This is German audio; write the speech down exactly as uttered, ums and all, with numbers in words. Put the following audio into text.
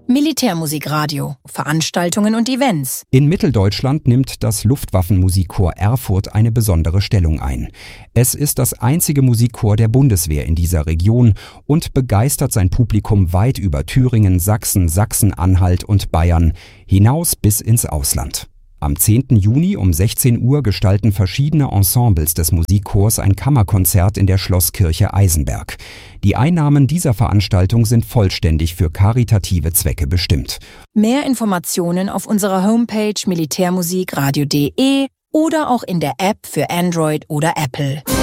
Militärmusikradio, Veranstaltungen und Events. In Mitteldeutschland nimmt das Luftwaffenmusikchor Erfurt eine besondere Stellung ein. Es ist das einzige Musikchor der Bundeswehr in dieser Region und begeistert sein Publikum weit über Thüringen, Sachsen, Sachsen-Anhalt und Bayern hinaus bis ins Ausland. Am zehnten Juni um sechzehn Uhr gestalten verschiedene Ensembles des Musikchors ein Kammerkonzert in der Schlosskirche Eisenberg. Die Einnahmen dieser Veranstaltung sind vollständig für karitative Zwecke bestimmt. Mehr Informationen auf unserer Homepage militärmusikradio punkt de oder auch in der App für Android oder Apple.